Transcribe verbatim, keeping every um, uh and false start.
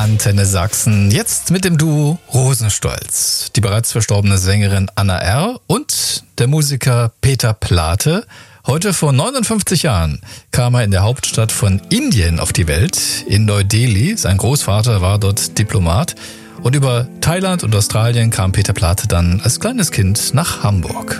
Antenne Sachsen, jetzt mit dem Duo Rosenstolz. Die bereits verstorbene Sängerin Anna R. und der Musiker Peter Plate. Heute vor neunundfünfzig Jahren kam er in der Hauptstadt von Indien auf die Welt, in Neu-Delhi. Sein Großvater war dort Diplomat. Und über Thailand und Australien kam Peter Plate dann als kleines Kind nach Hamburg.